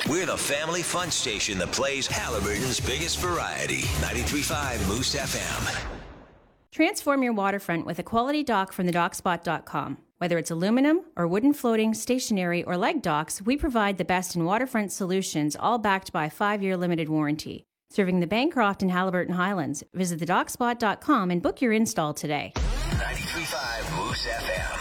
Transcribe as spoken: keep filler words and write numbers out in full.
We're the family fun station that plays Halliburton's biggest variety. ninety-three point five Moose F M. Transform your waterfront with a quality dock from the dock spot dot com. Whether it's aluminum or wooden floating, stationary, or leg docks, we provide the best in waterfront solutions, all backed by a five-year limited warranty. Serving the Bancroft and Halliburton Highlands. Visit the dock spot dot com and book your install today. ninety-three point five Moose F M.